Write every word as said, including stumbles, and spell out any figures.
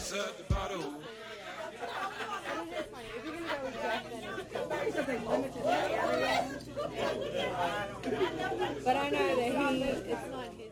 glass at the bottle. But I know that he, it's not his.